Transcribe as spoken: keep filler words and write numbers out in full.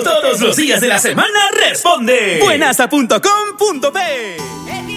todos los días de la semana responde. Buenasa punto com punto pe